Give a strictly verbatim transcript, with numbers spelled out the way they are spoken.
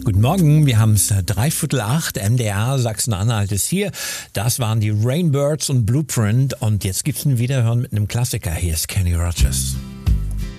Guten Morgen, wir haben es dreiviertel acht, M D R Sachsen-Anhalt ist hier. Das waren die Rainbirds und Blueprint und jetzt gibt's ein Wiederhören mit einem Klassiker. Hier ist Kenny Rogers.